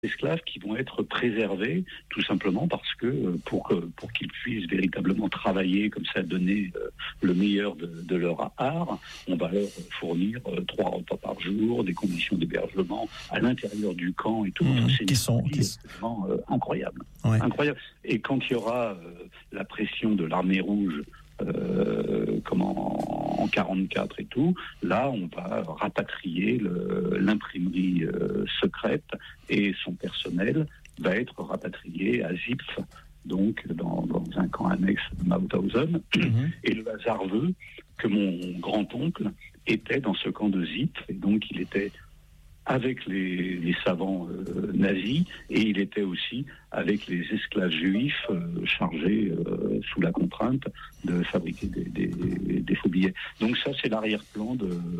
esclaves qui vont être préservés tout simplement parce que pour qu'ils puissent véritablement travailler comme ça, donner le meilleur de leur art, on va leur fournir 3 repas par jour, des conditions d'hébergement à l'intérieur du camp et tout. C'est vraiment incroyable. Ouais. Incroyable. Et quand il y aura la pression de l'armée rouge comme en 44 et tout, là on va rapatrier l'imprimerie secrète et son personnel va être rapatrié à Zipf, donc dans un camp annexe de Mauthausen. Et le hasard veut que mon grand-oncle était dans ce camp de Zipf, et donc il était avec les savants nazis, et il était aussi avec les esclaves juifs chargés sous la contrainte de fabriquer des faux billets. Donc ça, c'est l'arrière-plan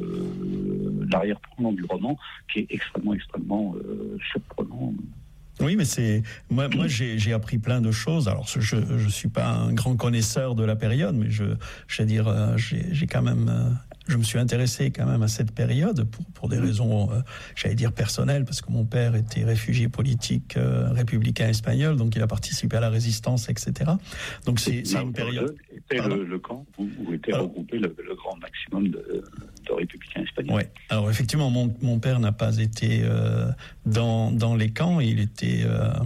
du roman, qui est extrêmement surprenant. Oui, mais moi j'ai appris plein de choses. Alors je suis pas un grand connaisseur de la période, mais j'ai quand même je me suis intéressé quand même à cette période pour des raisons j'allais dire personnelles, parce que mon père était réfugié politique républicain espagnol, donc il a participé à la résistance, etc. Donc c'est une période. C'était le camp où était regroupé le grand maximum de républicains espagnols. Ouais. Alors effectivement, mon père n'a pas été dans les camps. Il était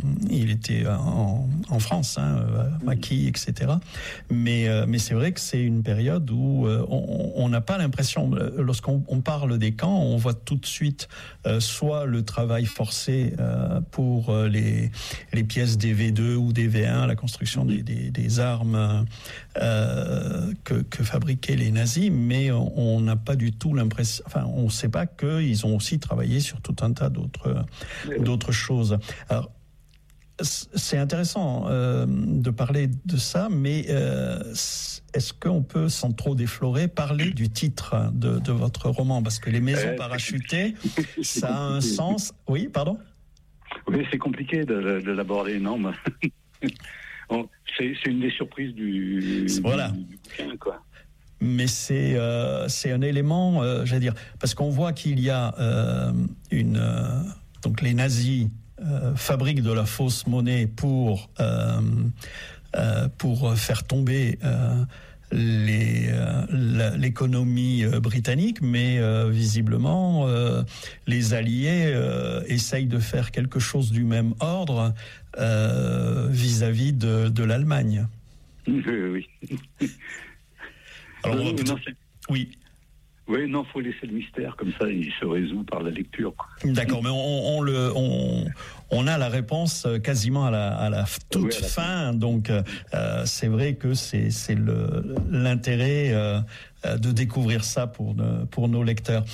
en France, à Maquis, etc. Mais c'est vrai que c'est une période où on n'a pas l'impression, lorsqu'on parle des camps, on voit tout de suite soit le travail forcé pour les pièces des V2 ou des V1, la construction des armes que fabriquaient les nazis, mais on n'a pas du tout l'impression, enfin on ne sait pas qu'ils ont aussi travaillé sur tout un tas d'autres choses. Alors, c'est intéressant de parler de ça, mais est-ce qu'on peut, sans trop déflorer, parler du titre de votre roman? Parce que les maisons parachutées, ça a un sens. Oui, pardon? Oui, c'est compliqué de l'aborder, non mais... c'est une des surprises du bouquin, quoi. Mais c'est un élément, j'allais dire, parce qu'on voit qu'il y a donc les nazis fabriquent de la fausse monnaie pour faire tomber l'économie britannique, mais visiblement les Alliés essayent de faire quelque chose du même ordre vis-à-vis de l'Allemagne. Oui. Alors, oui. Oui, non, faut laisser le mystère, comme ça il se résout par la lecture. D'accord, mais on a la réponse quasiment à la toute fin, donc c'est vrai que c'est l'intérêt de découvrir ça pour nos lecteurs.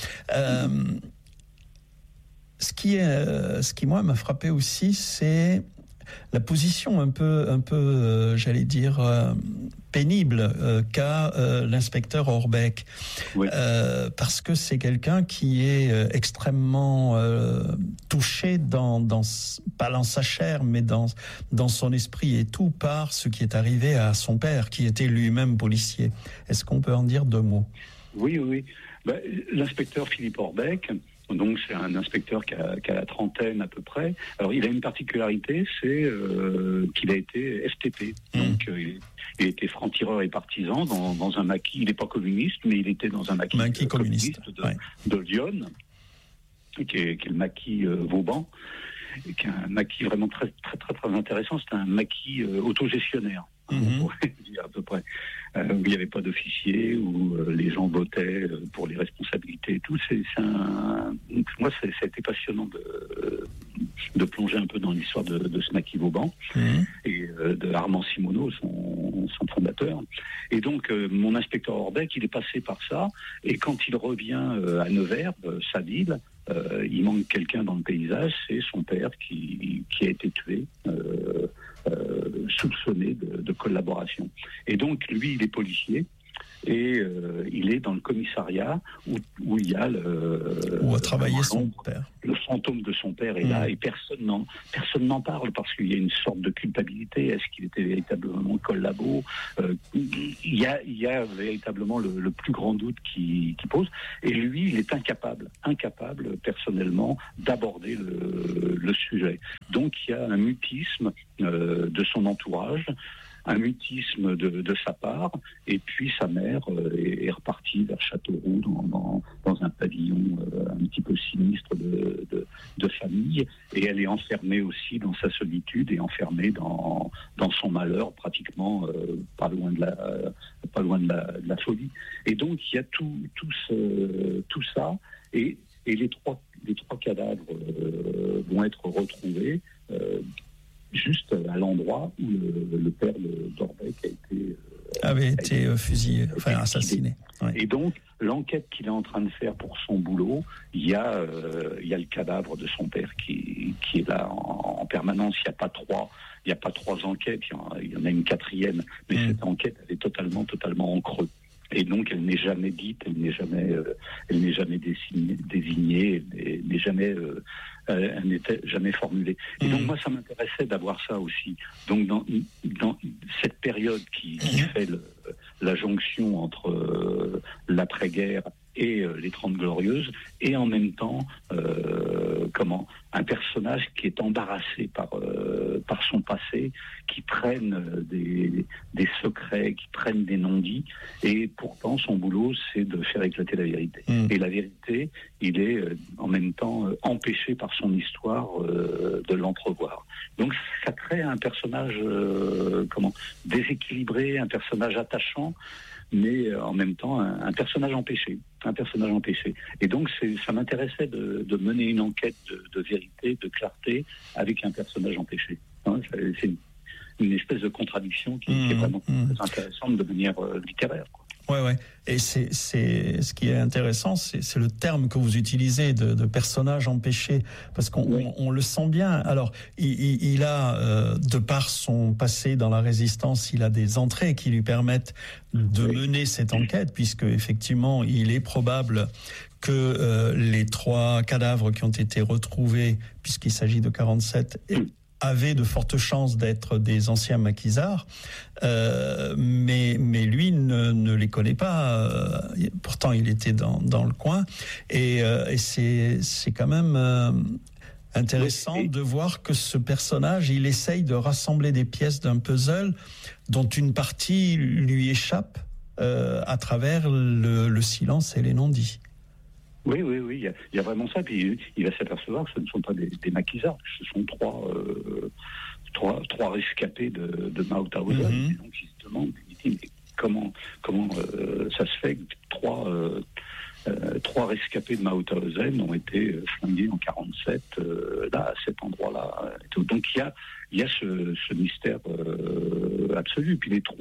Ce qui moi m'a frappé aussi, c'est la position un peu j'allais dire pénible qu'a l'inspecteur Orbeck, oui. Parce que c'est quelqu'un qui est extrêmement touché pas dans sa chair, mais dans son esprit et tout, par ce qui est arrivé à son père, qui était lui-même policier. Est-ce qu'on peut en dire 2 mots? Oui. L'inspecteur Philippe Orbeck, donc c'est un inspecteur qui a la trentaine à peu près. Alors il a une particularité, c'est qu'il a été FTP. Donc il était franc-tireur et partisan dans un maquis. Il n'est pas communiste, mais il était dans un maquis communiste de Lyon, qui est le maquis Vauban, qui est un maquis vraiment très très très très intéressant. C'est un maquis autogestionnaire. On pourrait dire à peu près, où il n'y avait pas d'officier, où les gens votaient pour les responsabilités et tout. Moi, ça a été passionnant de plonger un peu dans l'histoire de ce maquis Vauban et de Armand Simoneau, son fondateur. Et donc, mon inspecteur Orbeck, il est passé par ça, et quand il revient à Nevers, sa ville, il manque quelqu'un dans le paysage, c'est son père qui a été tué, soupçonné de collaboration. Et donc, lui, il est policier, et il est dans le commissariat où il y a où a travaillé son père. Le fantôme de son père est là et personne n'en parle parce qu'il y a une sorte de culpabilité. Est-ce qu'il était véritablement collabo? Il y a véritablement le plus grand doute qui pose. Et lui, il est incapable personnellement d'aborder le sujet. Donc il y a un mutisme de son entourage, un mutisme de sa part, et puis sa mère est repartie vers Châteauroux dans un pavillon un petit peu sinistre de famille, et elle est enfermée aussi dans sa solitude et enfermée dans son malheur, pratiquement pas loin de la folie. Et donc il y a tout ça, et les trois cadavres vont être retrouvés juste à l'endroit où le père de Dorbeck avait été fusillé, assassiné. Ouais. Et donc, l'enquête qu'il est en train de faire pour son boulot, il y a le cadavre de son père qui est là en permanence. Il n'y a pas trois enquêtes, il y en a une quatrième, mais cette enquête, elle est totalement en creux. Et donc, elle n'est jamais dite, elle n'est jamais désignée, elle n'était jamais formulée. Et donc, moi, ça m'intéressait d'avoir ça aussi. Donc, dans cette période qui fait la jonction entre l'après-guerre et les 30 Glorieuses, et en même temps, un personnage qui est embarrassé par son passé, qui traîne des secrets, qui traîne des non-dits, et pourtant son boulot c'est de faire éclater la vérité. Et la vérité, il est en même temps empêché par son histoire de l'entrevoir. Donc ça crée un personnage déséquilibré, un personnage attachant, mais en même temps un personnage empêché. Et donc ça m'intéressait de mener une enquête de vérité, de clarté, avec un personnage empêché. C'est une espèce de contradiction qui est vraiment très intéressante de manière littéraire, quoi. Ouais. Et c'est ce qui est intéressant, c'est le terme que vous utilisez de personnage empêché, parce qu'on le sent bien. Alors, il a, de par son passé dans la résistance, il a des entrées qui lui permettent de mener cette enquête, puisque effectivement, il est probable que les 3 cadavres qui ont été retrouvés, puisqu'il s'agit de 47, avaient de fortes chances d'être des anciens maquisards, mais lui ne les connaît pas. Pourtant, il était dans le coin, et c'est quand même intéressant de voir que ce personnage, il essaye de rassembler des pièces d'un puzzle dont une partie lui échappe à travers le silence et les non-dits. Oui, il y a vraiment ça. Puis il va s'apercevoir que ce ne sont pas des maquisards, ce sont trois rescapés de Mauthausen. Et donc il se demande, il dit, mais comment ça se fait que trois rescapés de Mauthausen ont été flingués en 47 là, à cet endroit-là. Donc il y a ce mystère absolu. Puis les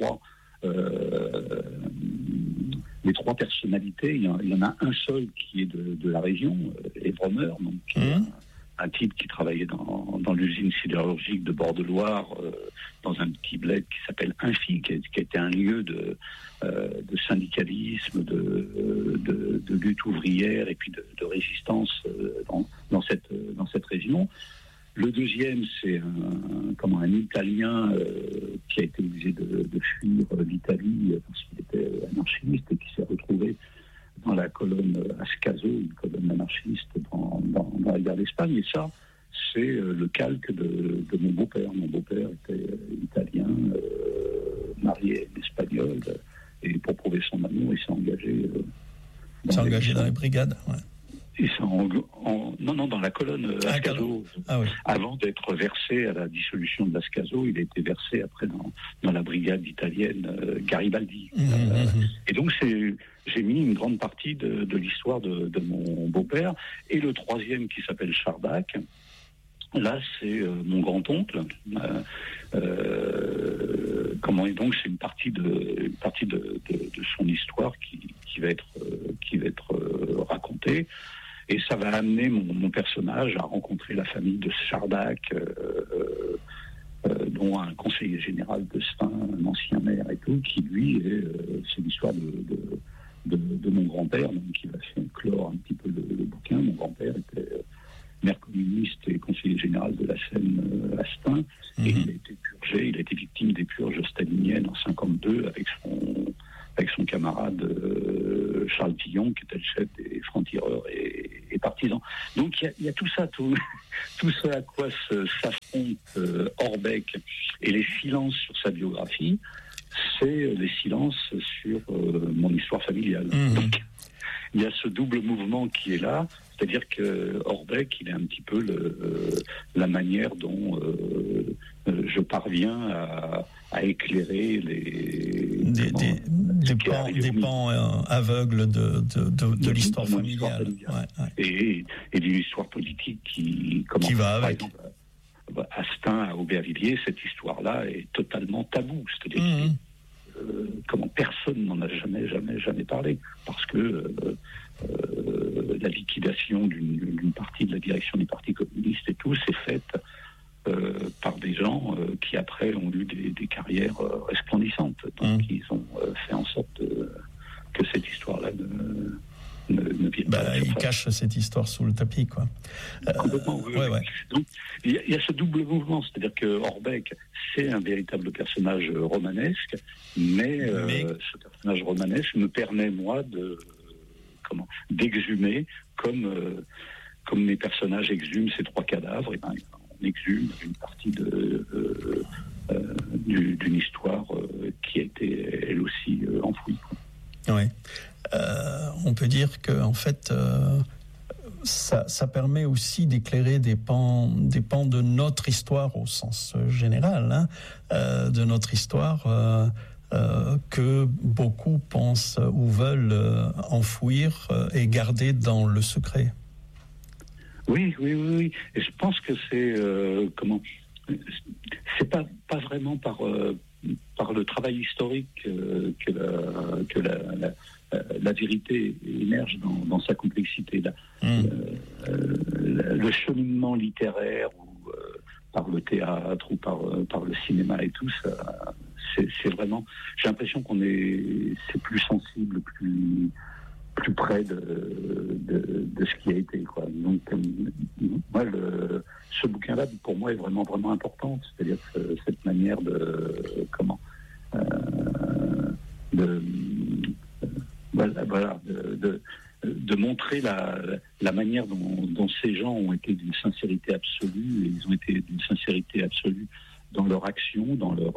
trois personnalités, il y en a un seul qui est de la région, Evromer, donc un type qui travaillait dans l'usine sidérurgique de Bord-de-Loire, dans un petit bled qui s'appelle Infi, qui a été un lieu de syndicalisme, de lutte ouvrière et puis de résistance dans cette région. Le deuxième, c'est un Italien qui a été obligé de fuir l'Italie parce qu'il était anarchiste et qui s'est retrouvé dans la colonne Ascaso, une colonne anarchiste dans la guerre d'Espagne. Et ça, c'est le calque de mon beau-père. Mon beau-père était italien, marié à une espagnole, et pour prouver son amour, il s'est engagé dans les brigades, ouais. Dans la colonne Ascaso. Avant d'être versé à la dissolution de l'Ascaso, il a été versé après dans la brigade italienne Garibaldi. Et donc j'ai mis une grande partie de l'histoire de mon beau-père. Et le troisième, qui s'appelle Chardac, là c'est mon grand-oncle. Et donc c'est une partie de son histoire qui va être racontée. Et ça va amener mon personnage à rencontrer la famille de Chardac, dont un conseiller général de Stein, un ancien maire et tout, qui lui, c'est l'histoire de mon grand-père, donc qui va faire clore un petit peu le bouquin. Mon grand-père était maire communiste et conseiller général de la Seine à Stein, et il a été purgé, il a été victime des purges staliniennes en 1952 avec son camarade Charles Tillon, qui était le chef des francs-tireurs et partisans. Donc il y a tout ça, tout ce à quoi s'affrontent Orbeck et les silences sur sa biographie, c'est les silences sur mon histoire familiale. Donc, il y a ce double mouvement qui est là, c'est-à-dire que Orbeck, il est un petit peu la manière dont je parviens à éclairer des pans aveugles de l'histoire familiale. Et d'une histoire politique qui va avec. Par exemple, à Stein, à Aubervilliers, cette histoire-là est totalement taboue. C'est-à-dire comment personne n'en a jamais parlé, parce que la liquidation d'une partie de la direction du Parti communiste et tout s'est faite par des gens qui après ont eu des carrières resplendissantes. Donc ils ont fait en sorte que cette histoire-là ne vienne pas. Ils cachent cette histoire sous le tapis, quoi. Complètement, oui. Donc il y a ce double mouvement, c'est-à-dire que Orbeck, c'est un véritable personnage romanesque, mais ce personnage romanesque me permet, moi, d'exhumer, comme mes personnages exhument ces 3 cadavres, et on exhume une partie d'une histoire qui a été, elle aussi, enfouie, quoi. Oui. On peut dire que, en fait, ça permet aussi d'éclairer des pans de notre histoire au sens général, de notre histoire que beaucoup pensent ou veulent enfouir et garder dans le secret. Oui. Et je pense que c'est c'est pas vraiment par le travail historique que la vérité émerge dans sa complexité. Le cheminement littéraire, ou par le théâtre, ou par le cinéma et tout, ça, c'est vraiment... J'ai l'impression c'est plus sensible, plus près de ce qui a été, quoi. Donc, moi, ce bouquin-là, pour moi, est vraiment, vraiment important. C'est-à-dire que cette manière de montrer la manière dont ces gens ont été d'une sincérité absolue, et ils ont été d'une sincérité absolue dans leur action, dans le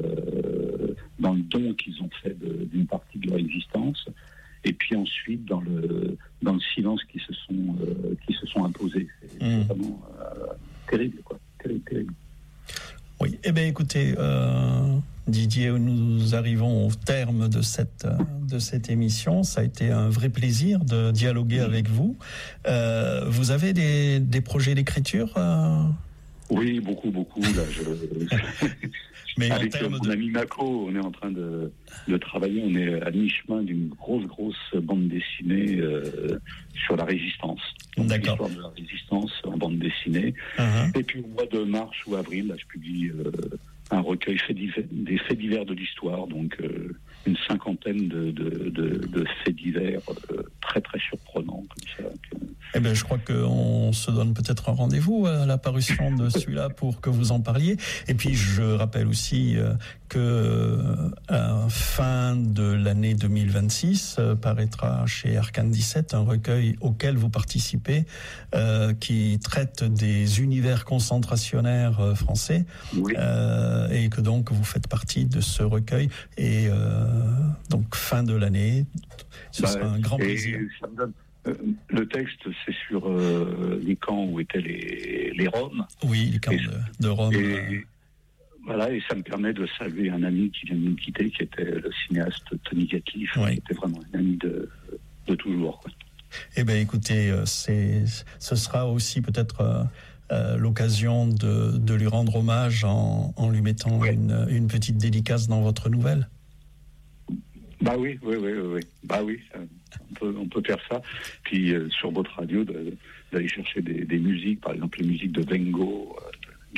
don qu'ils ont fait d'une partie de leur existence, et puis ensuite dans le silence qui se sont imposés. C'est vraiment terrible, quoi. Terrible. Oui, eh bien écoutez, Didier, nous arrivons au terme de cette émission. Ça a été un vrai plaisir de dialoguer avec vous. Vous avez des projets d'écriture Oui, beaucoup. Là, Mais avec mon ami Mako, on est en train de travailler. On est à mi-chemin d'une grosse bande dessinée sur la résistance. Donc, l'histoire de la résistance en bande dessinée. Et puis au mois de mars ou avril, là, je publie un recueil des faits divers de l'histoire. Donc une 50aine de faits divers très très surprenants comme ça. Eh bien, je crois qu'on se donne peut-être un rendez-vous à la parution de celui-là pour que vous en parliez. Et puis, je rappelle aussi que fin de l'année 2026 paraîtra chez Arcane 17 un recueil auquel vous participez qui traite des univers concentrationnaires français. Oui. Et que donc vous faites partie de ce recueil. Et donc, fin de l'année, ce sera un grand plaisir. Le texte, c'est sur les camps où étaient les Roms. Oui, les camps de Rome. Voilà, et ça me permet de saluer un ami qui vient de nous quitter, qui était le cinéaste Tony Gatliff, qui était vraiment un ami de toujours, quoi. Eh bien, écoutez, ce sera aussi peut-être l'occasion de lui rendre hommage en lui mettant une petite dédicace dans votre nouvelle. Bah oui. Bah oui, on peut faire ça. Puis sur votre radio, d'aller chercher des musiques, par exemple les musiques de Vengo, de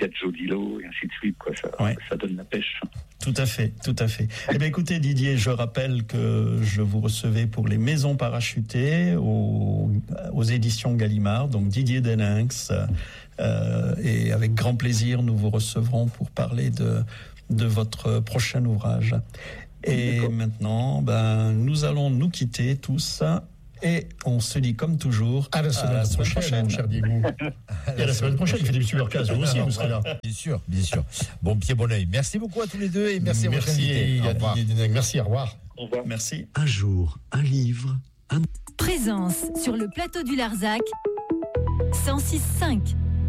4 jolis lots et ainsi de suite, quoi. Ça donne la pêche. Tout à fait. Eh bien, écoutez, Didier, je rappelle que je vous recevais pour les Maisons parachutées aux éditions Gallimard, donc Didier Deninx, et avec grand plaisir, nous vous recevrons pour parler de votre prochain ouvrage. Et maintenant, nous allons nous quitter tous. Et on se dit comme toujours à la semaine prochaine, mon cher Diego. Et à la semaine prochaine, il fait des Supercast, vous aussi, vous serez là. Bien sûr. Bon pied, bon oeil. Merci beaucoup à tous les deux et merci à votre invité. Au revoir. Merci, au revoir. Au revoir. Merci. Un jour, un livre, Présence sur le plateau du Larzac, 106.5.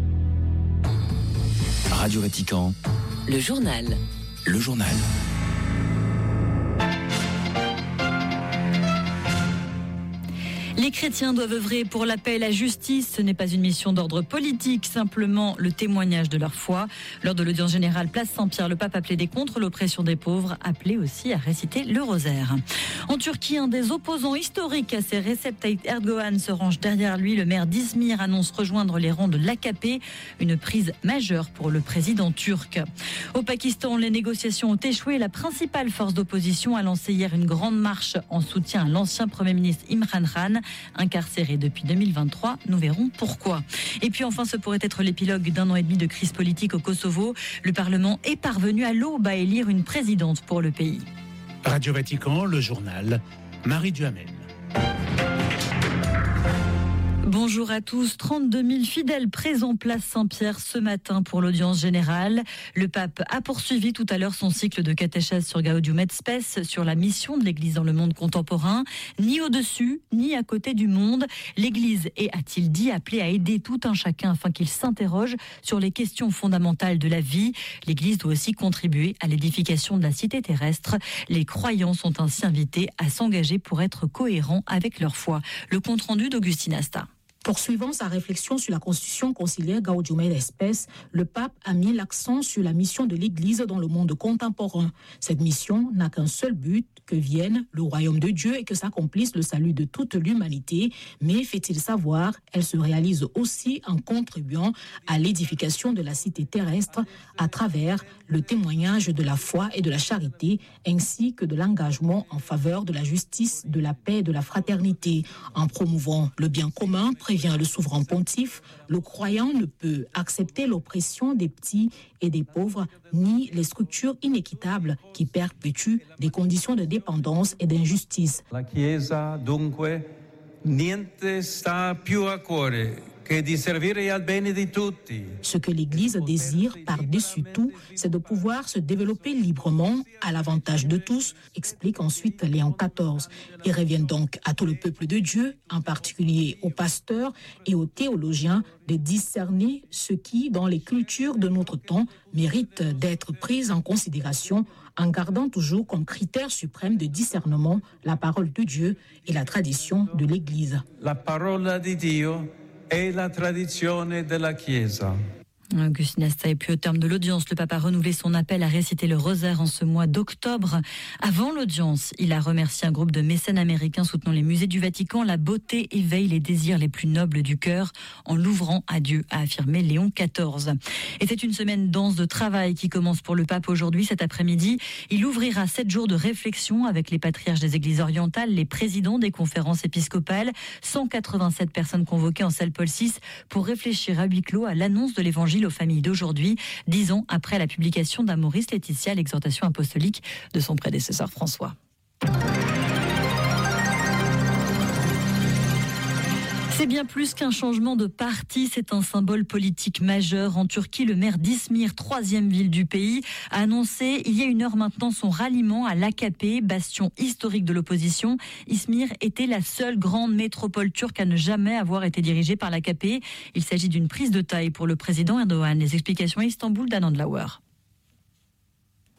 Radio Vatican, Le journal. le journal. Les chrétiens doivent œuvrer pour la paix et la justice. Ce n'est pas une mission d'ordre politique, simplement le témoignage de leur foi. Lors de l'audience générale Place Saint-Pierre, le pape a plaidé contre l'oppression des pauvres, appelé aussi à réciter le rosaire. En Turquie, un des opposants historiques à Recep Tayyip Erdogan se range derrière lui. Le maire d'Izmir annonce rejoindre les rangs de l'AKP, une prise majeure pour le président turc. Au Pakistan, les négociations ont échoué. La principale force d'opposition a lancé hier une grande marche en soutien à l'ancien Premier ministre Imran Khan, incarcéré depuis 2023. Nous verrons pourquoi. Et puis enfin, ce pourrait être l'épilogue d'un an et demi de crise politique au Kosovo. Le Parlement est parvenu à l'aube à élire une présidente pour le pays. Radio Vatican, le journal, Marie Duhamel. Bonjour à tous. 32 000 fidèles présents place Saint-Pierre ce matin pour l'audience générale. Le pape a poursuivi tout à l'heure son cycle de catéchèse sur Gaudium et Spes, sur la mission de l'Église dans le monde contemporain. Ni au-dessus, ni à côté du monde. L'Église est, a-t-il dit, appelée à aider tout un chacun afin qu'il s'interroge sur les questions fondamentales de la vie. L'Église doit aussi contribuer à l'édification de la cité terrestre. Les croyants sont ainsi invités à s'engager pour être cohérents avec leur foi. Le compte-rendu d'Augustine Asta. Poursuivant sa réflexion sur la constitution conciliaire Gaudium et Spes, le pape a mis l'accent sur la mission de l'Église dans le monde contemporain. Cette mission n'a qu'un seul but, que vienne le royaume de Dieu et que s'accomplisse le salut de toute l'humanité. Mais fait-il savoir, elle se réalise aussi en contribuant à l'édification de la cité terrestre à travers le témoignage de la foi et de la charité, ainsi que de l'engagement en faveur de la justice, de la paix et de la fraternité. En promouvant le bien commun, prévient le souverain pontife, le croyant ne peut accepter l'oppression des petits et des pauvres, ni les structures inéquitables qui perpétuent des conditions de dépendance et d'injustice. La Chiesa, dunque, niente sta più a cuore che di servire al bene di tutti. Ce que l'Église désire par-dessus tout, c'est de pouvoir se développer librement à l'avantage de tous, explique ensuite Léon XIV. Il revient donc à tout le peuple de Dieu, en particulier aux pasteurs et aux théologiens, de discerner ce qui, dans les cultures de notre temps, mérite d'être pris en considération, en gardant toujours comme critère suprême de discernement la parole de Dieu et la tradition de l'Église. La parola di Dio e la tradizione della Chiesa. Augustine Asta. Et puis au terme de l'audience, le pape a renouvelé son appel à réciter le rosaire en ce mois d'octobre. Avant l'audience, il a remercié un groupe de mécènes américains soutenant les musées du Vatican. La beauté éveille les désirs les plus nobles du cœur en l'ouvrant à Dieu, a affirmé Léon XIV. Et c'est une semaine dense de travail qui commence pour le pape aujourd'hui. Cet après-midi, il ouvrira 7 jours de réflexion avec les patriarches des églises orientales, les présidents des conférences épiscopales, 187 personnes convoquées en salle Paul VI pour réfléchir à huis clos à l'annonce de l'évangile aux familles d'aujourd'hui, 10 ans après la publication d'Amoris Laetitia, l'exhortation apostolique de son prédécesseur François. C'est bien plus qu'un changement de parti, c'est un symbole politique majeur. En Turquie, le maire d'Izmir, 3e ville du pays, a annoncé il y a une heure maintenant son ralliement à l'AKP, bastion historique de l'opposition. Izmir était la seule grande métropole turque à ne jamais avoir été dirigée par l'AKP. Il s'agit d'une prise de taille pour le président Erdogan. Les explications à Istanbul d'Anand Lauer.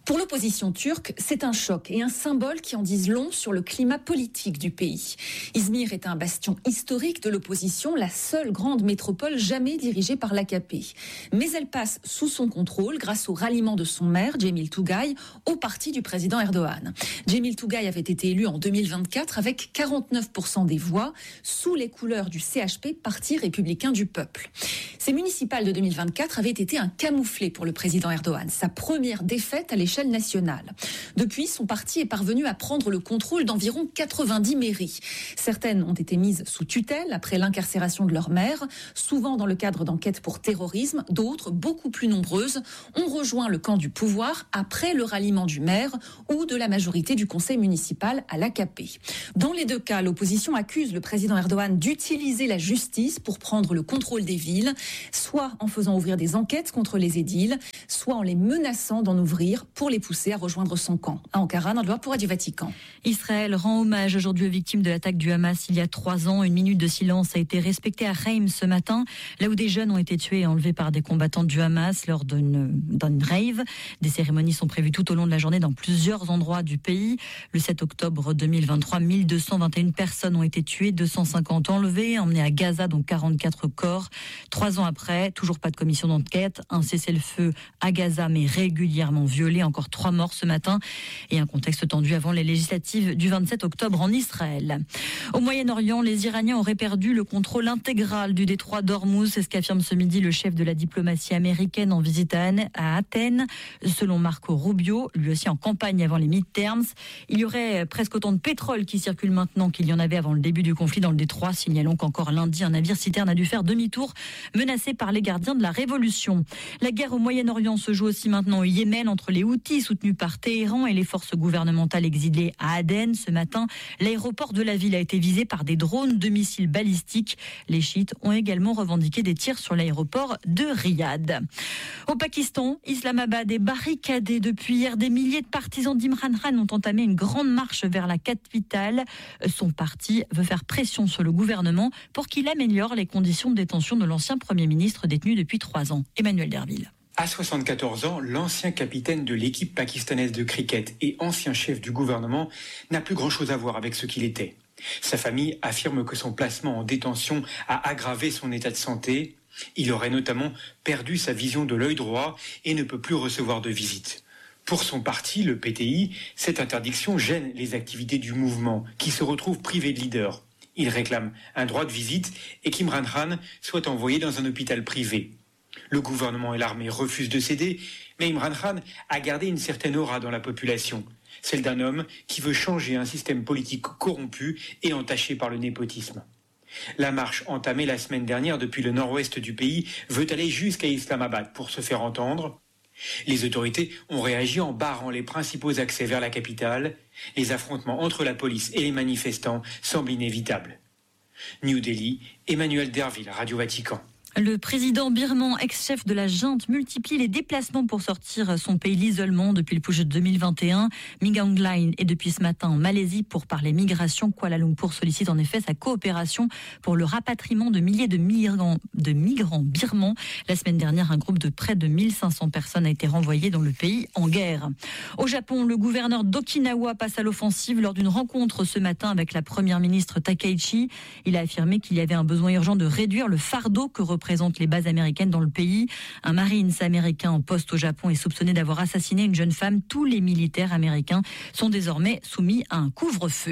Pour l'opposition turque, c'est un choc et un symbole qui en disent long sur le climat politique du pays. Izmir est un bastion historique de l'opposition, la seule grande métropole jamais dirigée par l'AKP. Mais elle passe sous son contrôle grâce au ralliement de son maire, Cemil Tugay, au parti du président Erdogan. Cemil Tugay avait été élu en 2024 avec 49% des voix, sous les couleurs du CHP, Parti républicain du peuple. Ces municipales de 2024 avaient été un camouflet pour le président Erdogan, sa première défaite à l'échelle nationale. Depuis, son parti est parvenu à prendre le contrôle d'environ 90 mairies. Certaines ont été mises sous tutelle après l'incarcération de leur maire, souvent dans le cadre d'enquêtes pour terrorisme. D'autres, beaucoup plus nombreuses, ont rejoint le camp du pouvoir après le ralliement du maire ou de la majorité du conseil municipal à l'AKP. Dans les deux cas, l'opposition accuse le président Erdogan d'utiliser la justice pour prendre le contrôle des villes, soit en faisant ouvrir des enquêtes contre les édiles, soit en les menaçant d'en ouvrir pour les pousser à rejoindre son camp. À Ankara, dans le Doha du Vatican. Israël rend hommage aujourd'hui aux victimes de l'attaque du Hamas il y a 3 ans. Une minute de silence a été respectée à Reim ce matin, là où des jeunes ont été tués et enlevés par des combattants du Hamas lors d'une rave. Des cérémonies sont prévues tout au long de la journée dans plusieurs endroits du pays. Le 7 octobre 2023, 1221 personnes ont été tuées, 250 enlevées, emmenées à Gaza, dont 44 corps. 3 ans après, toujours pas de commission d'enquête. Un cessez-le-feu à Gaza, mais régulièrement violé. Encore 3 morts ce matin. Et un contexte tendu avant les législatives du 27 octobre en Israël. Au Moyen-Orient, les Iraniens auraient perdu le contrôle intégral du détroit d'Ormuz. C'est ce qu'affirme ce midi le chef de la diplomatie américaine en visite à Athènes. Selon Marco Rubio, lui aussi en campagne avant les midterms, il y aurait presque autant de pétrole qui circule maintenant qu'il y en avait avant le début du conflit dans le détroit. Signalons qu'encore lundi, un navire citerne a dû faire demi-tour, menacé par les gardiens de la révolution. La guerre au Moyen-Orient se joue aussi maintenant au Yémen entre les Houthis soutenus par Téhéran et les forces gouvernementales exilées à Aden. Ce matin, l'aéroport de la ville a été visé par des drones de missiles balistiques. Les chiites ont également revendiqué des tirs sur l'aéroport de Riyad. Au Pakistan, Islamabad est barricadé depuis hier. Des milliers de partisans d'Imran Khan ont entamé une grande marche vers la capitale. Son parti veut faire pression sur le gouvernement pour qu'il améliore les conditions de détention de l'ancien Premier ministre détenu depuis 3 ans. Emmanuel Derville. À 74 ans, l'ancien capitaine de l'équipe pakistanaise de cricket et ancien chef du gouvernement n'a plus grand-chose à voir avec ce qu'il était. Sa famille affirme que son placement en détention a aggravé son état de santé. Il aurait notamment perdu sa vision de l'œil droit et ne peut plus recevoir de visites. Pour son parti, le PTI, cette interdiction gêne les activités du mouvement, qui se retrouve privé de leader. Il réclame un droit de visite et qu'Imran Khan soit envoyé dans un hôpital privé. Le gouvernement et l'armée refusent de céder, mais Imran Khan a gardé une certaine aura dans la population, celle d'un homme qui veut changer un système politique corrompu et entaché par le népotisme. La marche entamée la semaine dernière depuis le nord-ouest du pays veut aller jusqu'à Islamabad pour se faire entendre. Les autorités ont réagi en barrant les principaux accès vers la capitale. Les affrontements entre la police et les manifestants semblent inévitables. New Delhi, Emmanuel Derville, Radio Vatican. Le président birman, ex-chef de la junte, multiplie les déplacements pour sortir son pays de l'isolement depuis le push de 2021. Min Aung Hlaing est depuis ce matin en Malaisie pour parler migration. Kuala Lumpur sollicite en effet sa coopération pour le rapatriement de milliers de migrants birmans. La semaine dernière, un groupe de près de 1500 personnes a été renvoyé dans le pays en guerre. Au Japon, le gouverneur d'Okinawa passe à l'offensive lors d'une rencontre ce matin avec la première ministre Takaichi. Il a affirmé qu'il y avait un besoin urgent de réduire le fardeau que représentent les bases américaines dans le pays. Un Marines américain en poste au Japon est soupçonné d'avoir assassiné une jeune femme. Tous les militaires américains sont désormais soumis à un couvre-feu.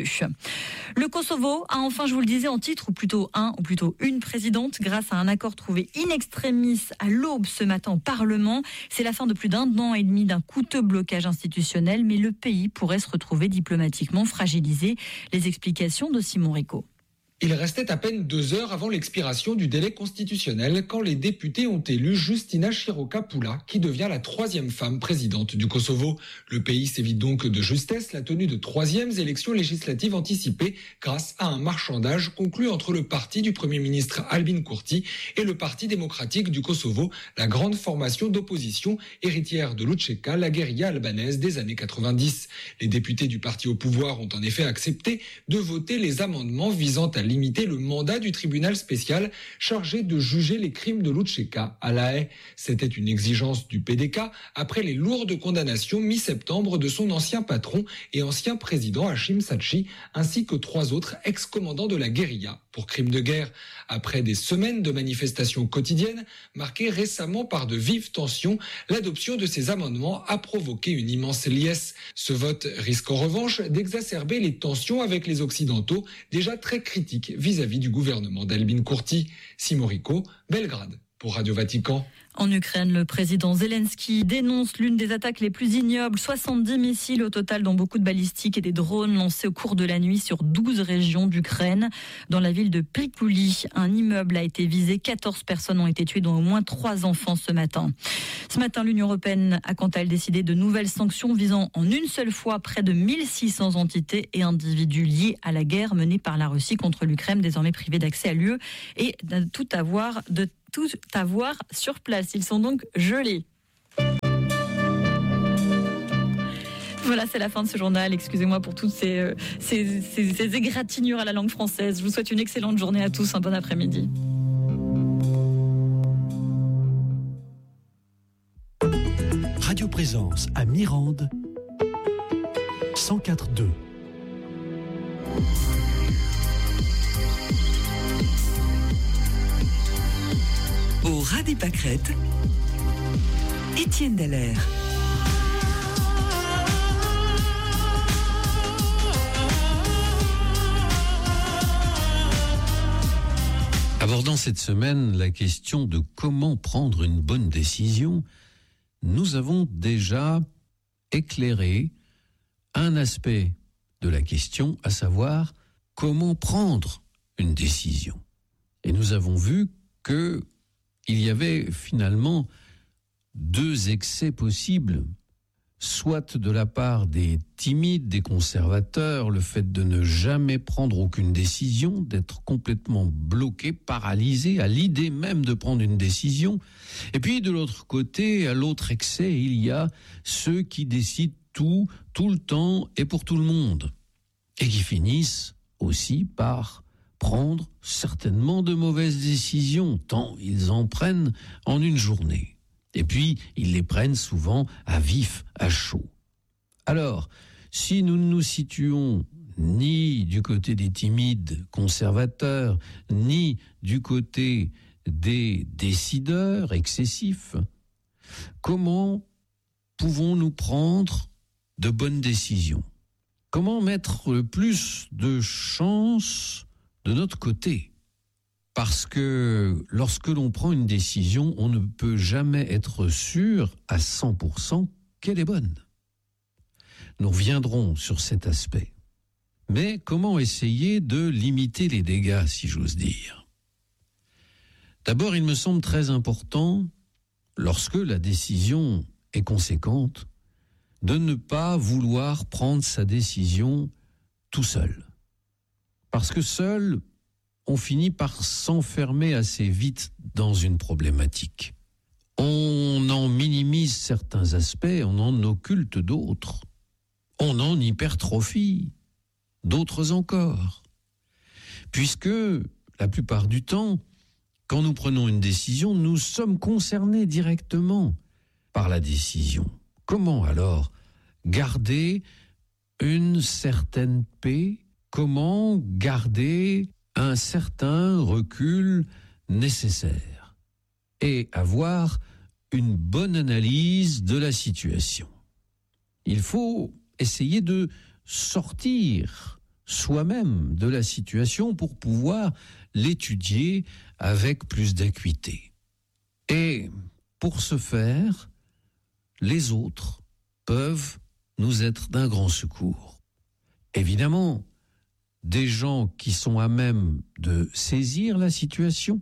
Le Kosovo a enfin, je vous le disais en titre, ou plutôt une présidente, grâce à un accord trouvé in extremis à l'aube ce matin au Parlement. C'est la fin de plus d'1 an et demi d'un coûteux blocage institutionnel, mais le pays pourrait se retrouver diplomatiquement fragilisé. Les explications de Simon Rico. Il restait à peine 2 heures avant l'expiration du délai constitutionnel quand les députés ont élu Justina Široka-Pula, qui devient la 3e femme présidente du Kosovo. Le pays s'évite donc de justesse la tenue de 3e élections législatives anticipées grâce à un marchandage conclu entre le parti du Premier ministre Albin Kurti et le Parti démocratique du Kosovo, la grande formation d'opposition héritière de l'Uçeka, la guérilla albanaise des années 90. Les députés du parti au pouvoir ont en effet accepté de voter les amendements visant à limiter le mandat du tribunal spécial chargé de juger les crimes de Loutcheka à La Haye. C'était une exigence du PDK après les lourdes condamnations mi-septembre de son ancien patron et ancien président Hachim Sachi, ainsi que 3 autres ex-commandants de la guérilla pour crimes de guerre. Après des semaines de manifestations quotidiennes, marquées récemment par de vives tensions, l'adoption de ces amendements a provoqué une immense liesse. Ce vote risque en revanche d'exacerber les tensions avec les Occidentaux, déjà très critiques vis-à-vis du gouvernement d'Albin Kurti. Simon Rico, Belgrade, pour Radio Vatican. En Ukraine, le président Zelensky dénonce l'une des attaques les plus ignobles. 70 missiles au total, dont beaucoup de balistiques et des drones lancés au cours de la nuit sur 12 régions d'Ukraine. Dans la ville de Prikouli, un immeuble a été visé. 14 personnes ont été tuées, dont au moins 3 enfants ce matin. Ce matin, l'Union européenne a quant à elle décidé de nouvelles sanctions visant en une seule fois près de 1600 entités et individus liés à la guerre menée par la Russie contre l'Ukraine, désormais privés d'accès à l'UE et de tout avoir sur place. Ils sont donc gelés. Voilà, c'est la fin de ce journal. Excusez-moi pour toutes ces égratignures à la langue française. Je vous souhaite une excellente journée à tous. Un bon après-midi. Radio Présence à Mirande, 104.2. Au ras des pâquerettes, Étienne Dallaire. Abordant cette semaine la question de comment prendre une bonne décision, nous avons déjà éclairé un aspect de la question, à savoir comment prendre une décision. Et nous avons vu que il y avait finalement 2 excès possibles, soit de la part des timides, des conservateurs, le fait de ne jamais prendre aucune décision, d'être complètement bloqué, paralysé à l'idée même de prendre une décision. Et puis de l'autre côté, à l'autre excès, il y a ceux qui décident tout le temps et pour tout le monde, et qui finissent aussi par prendre certainement de mauvaises décisions, tant ils en prennent en une journée. Et puis, ils les prennent souvent à vif, à chaud. Alors, si nous ne nous situons ni du côté des timides conservateurs, ni du côté des décideurs excessifs, comment pouvons-nous prendre de bonnes décisions? Comment mettre le plus de chance de notre côté? Parce que lorsque l'on prend une décision, on ne peut jamais être sûr à 100% qu'elle est bonne. Nous reviendrons sur cet aspect. Mais comment essayer de limiter les dégâts, si j'ose dire? D'abord, il me semble très important, lorsque la décision est conséquente, de ne pas vouloir prendre sa décision tout seul. Parce que seul, on finit par s'enfermer assez vite dans une problématique. On en minimise certains aspects, on en occulte d'autres. On en hypertrophie d'autres encore. Puisque, la plupart du temps, quand nous prenons une décision, nous sommes concernés directement par la décision. Comment alors garder une certaine paix? Comment garder un certain recul nécessaire et avoir une bonne analyse de la situation? Il faut essayer de sortir soi-même de la situation pour pouvoir l'étudier avec plus d'acuité. Et pour ce faire, les autres peuvent nous être d'un grand secours. Évidemment, des gens qui sont à même de saisir la situation,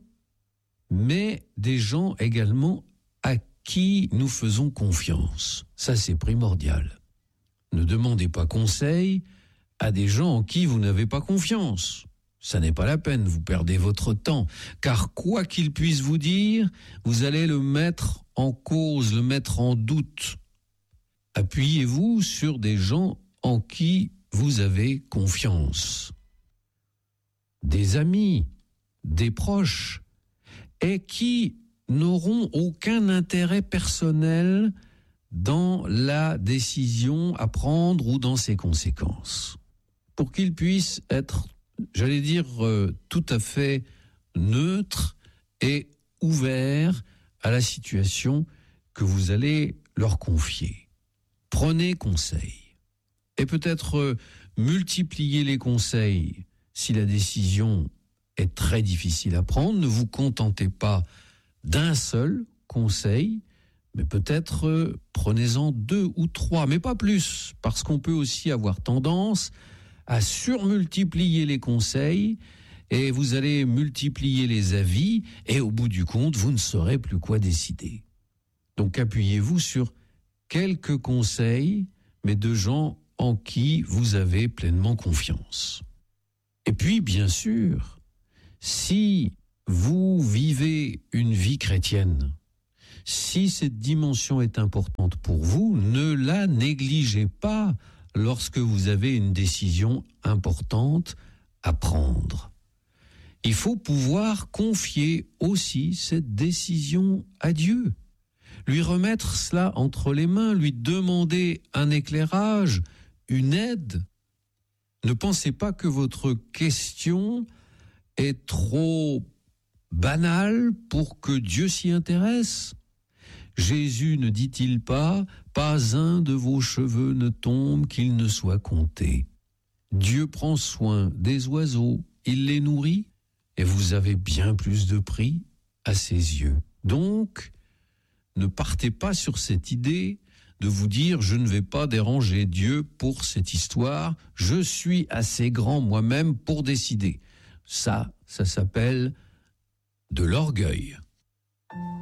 mais des gens également à qui nous faisons confiance. Ça, c'est primordial. Ne demandez pas conseil à des gens en qui vous n'avez pas confiance. Ça n'est pas la peine, vous perdez votre temps, car quoi qu'ils puissent vous dire, vous allez le mettre en cause, le mettre en doute. Appuyez-vous sur des gens en qui vous avez confiance. des amis, des proches, et qui n'auront aucun intérêt personnel dans la décision à prendre ou dans ses conséquences. Pour qu'ils puissent être, j'allais dire, tout à fait neutres et ouverts à la situation que vous allez leur confier. Prenez conseil. Et peut-être multipliez les conseils si la décision est très difficile à prendre. Ne vous contentez pas d'un seul conseil, mais peut-être prenez-en 2 ou 3, mais pas plus, parce qu'on peut aussi avoir tendance à surmultiplier les conseils et vous allez multiplier les avis et au bout du compte, vous ne saurez plus quoi décider. Donc appuyez-vous sur quelques conseils, mais de gens en qui vous avez pleinement confiance. Et puis, bien sûr, si vous vivez une vie chrétienne, si cette dimension est importante pour vous, ne la négligez pas lorsque vous avez une décision importante à prendre. Il faut pouvoir confier aussi cette décision à Dieu, lui remettre cela entre les mains, lui demander un éclairage, une aide. Ne pensez pas que votre question est trop banale pour que Dieu s'y intéresse. Jésus ne dit-il pas « Pas un de vos cheveux ne tombe qu'il ne soit compté ». Dieu prend soin des oiseaux, il les nourrit, et vous avez bien plus de prix à ses yeux. Donc, ne partez pas sur cette idée de vous dire « Je ne vais pas déranger Dieu pour cette histoire, je suis assez grand moi-même pour décider ». Ça s'appelle de l'orgueil.